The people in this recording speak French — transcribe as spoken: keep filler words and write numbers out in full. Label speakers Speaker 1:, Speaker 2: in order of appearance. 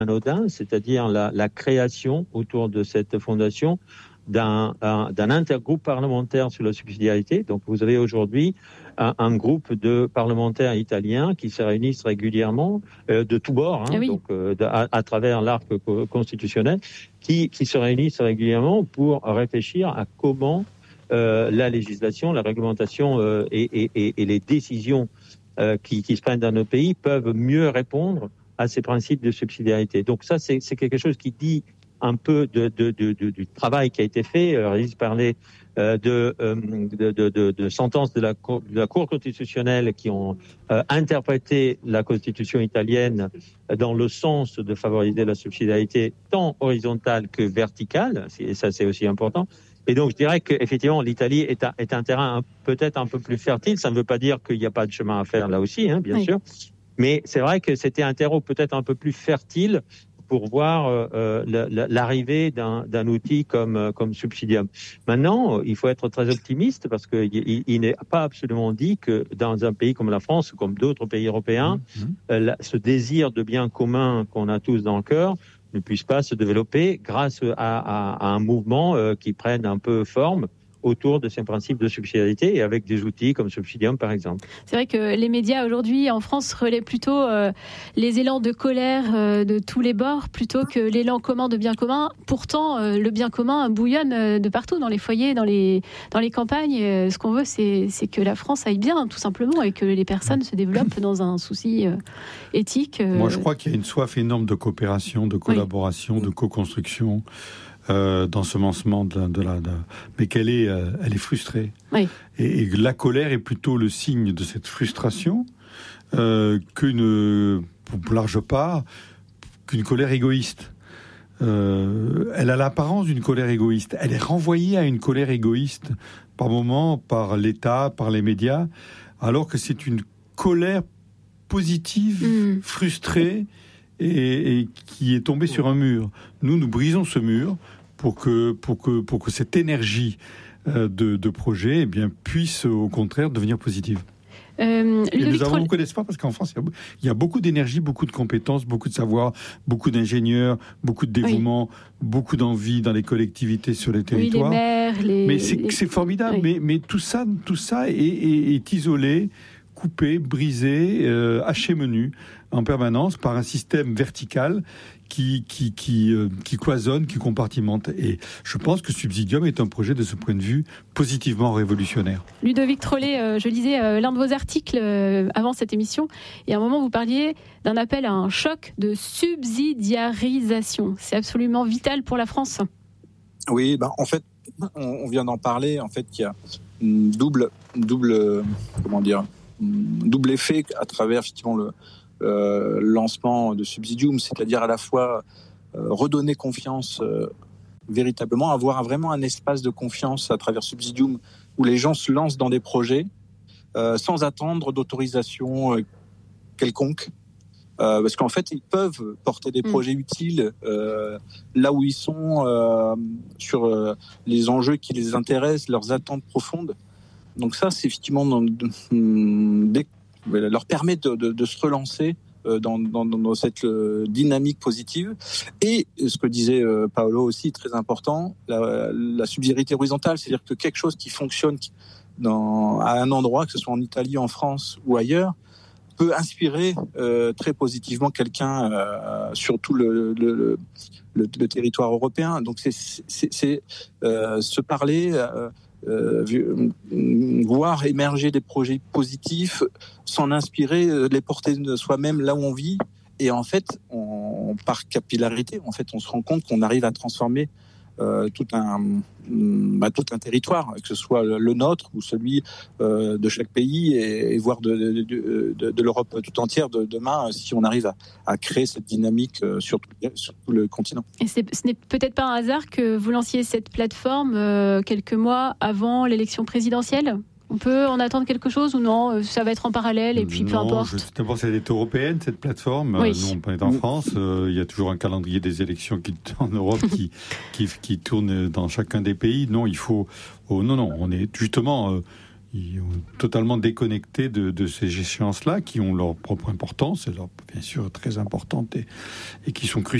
Speaker 1: anodin, c'est-à-dire la, la création autour de cette fondation d'un, un, d'un intergroupe parlementaire sur la subsidiarité. Donc vous avez aujourd'hui un, un groupe de parlementaires italiens qui se réunissent régulièrement euh, de tous bords, hein,
Speaker 2: ah oui.
Speaker 1: donc euh, de, à, à travers l'arc co- constitutionnel, qui, qui se réunissent régulièrement pour réfléchir à comment euh, la législation, la réglementation euh, et, et, et, et les décisions euh, qui, qui se prennent dans nos pays peuvent mieux répondre à ces principes de subsidiarité. Donc ça, c'est, c'est quelque chose qui dit un peu de, de, de, de, du travail qui a été fait. Régis parlait euh, de, euh, de, de, de, de sentences de la, cour, de la Cour constitutionnelle qui ont euh, interprété la Constitution italienne dans le sens de favoriser la subsidiarité tant horizontale que verticale, et ça c'est aussi important. Et donc je dirais qu'effectivement l'Italie est un, est un terrain un, peut-être un peu plus fertile. Ça ne veut pas dire qu'il n'y a pas de chemin à faire là aussi, hein, bien oui. sûr. Mais c'est vrai que c'était un terreau peut-être un peu plus fertile pour voir euh, l'arrivée d'un, d'un outil comme, comme Subsidium. Maintenant, il faut être très optimiste parce qu'il il, il n'est pas absolument dit que dans un pays comme la France, comme d'autres pays européens, mmh. euh, ce désir de bien commun qu'on a tous dans le cœur ne puisse pas se développer grâce à, à, à un mouvement euh, qui prenne un peu forme autour de ces principes de subsidiarité et avec des outils comme Subsidium par exemple.
Speaker 2: C'est vrai que les médias aujourd'hui en France relaient plutôt euh, les élans de colère euh, de tous les bords plutôt que l'élan commun de bien commun. Pourtant, euh, le bien commun bouillonne euh, de partout, dans les foyers, dans les, dans les campagnes. Euh, ce qu'on veut, c'est, c'est que la France aille bien, tout simplement, et que les personnes se développent dans un souci euh, éthique. Euh...
Speaker 3: Moi, je crois qu'il y a une soif énorme de coopération, de collaboration, oui. de co-construction. Euh, d'ensemencement de la, de la, de... mais qu'elle est, euh, elle est frustrée.
Speaker 2: Oui.
Speaker 3: Et, et la colère est plutôt le signe de cette frustration euh, qu'une, pour large part, qu'une colère égoïste. Euh, elle a l'apparence d'une colère égoïste. Elle est renvoyée à une colère égoïste par moments par l'État, par les médias, alors que c'est une colère positive, mmh. frustrée. Et, et qui est tombé sur un mur. Nous, nous brisons ce mur pour que, pour que, pour que cette énergie euh, de, de projet eh bien, puisse, au contraire, devenir positive.
Speaker 2: Euh,
Speaker 3: et nous avons beaucoup d'espoir parce qu'en France, il y, a, il y a beaucoup d'énergie, beaucoup de compétences, beaucoup de savoir, beaucoup d'ingénieurs, beaucoup de dévouement, oui. beaucoup d'envie dans les collectivités, sur les territoires.
Speaker 2: Oui, les maires, les...
Speaker 3: Mais c'est,
Speaker 2: les...
Speaker 3: c'est formidable, oui. mais, mais tout ça, tout ça est, est, est isolé, coupé, brisé, euh, haché menu en permanence par un système vertical qui, qui, qui, euh, qui cloisonne, qui compartimente. Et je pense que Subsidium est un projet de ce point de vue positivement révolutionnaire.
Speaker 2: Ludovic Trollet, euh, je lisais euh, l'un de vos articles euh, avant cette émission, et à un moment vous parliez d'un appel à un choc de subsidiarisation. C'est absolument vital pour la France.
Speaker 4: Oui, ben, en fait, on, on vient d'en parler. En fait, il y a une double, double, comment dire, double effet à travers effectivement le Euh, lancement de Subsidium, c'est-à-dire à la fois euh, redonner confiance euh, véritablement, avoir vraiment un espace de confiance à travers Subsidium où les gens se lancent dans des projets euh, sans attendre d'autorisation euh, quelconque, euh, parce qu'en fait ils peuvent porter des mmh. projets utiles euh, là où ils sont, euh, sur euh, les enjeux qui les intéressent, leurs attentes profondes. Donc ça, c'est effectivement dans, dès leur permet de, de, de se relancer dans, dans, dans cette dynamique positive. Et ce que disait Paolo aussi, très important, la, la subsidiarité horizontale, c'est-à-dire que quelque chose qui fonctionne dans, à un endroit, que ce soit en Italie, en France ou ailleurs, peut inspirer euh, très positivement quelqu'un euh, sur tout le, le, le, le territoire européen. Donc c'est, c'est, c'est euh, se parler... Euh, Euh, voir émerger des projets positifs, s'en inspirer, les porter de soi-même là où on vit, et en fait, on, par capillarité, en fait, on se rend compte qu'on arrive à transformer euh, tout un, bah, tout un territoire, que ce soit le nôtre ou celui euh, de chaque pays, et, et voire de, de, de, de l'Europe tout entière de demain, si on arrive à, à créer cette dynamique sur tout, sur tout le continent.
Speaker 2: Et c'est, ce n'est peut-être pas un hasard que vous lanciez cette plateforme euh, quelques mois avant l'élection présidentielle ? On peut en attendre quelque chose ou non ? Ça va être en parallèle et puis
Speaker 3: non,
Speaker 2: peu importe.
Speaker 3: Je, d'abord, c'est est européenne, cette plateforme.
Speaker 2: Oui.
Speaker 3: Nous, on est en France. Euh, il y a toujours un calendrier des élections qui, en Europe qui, qui, qui tourne dans chacun des pays. Non, il faut... Oh, non, non, on est justement... Euh, ils ont totalement déconnecté de, de ces échéances-là, qui ont leur propre importance, et leur, bien sûr très importantes, et, et qui sont cruciales.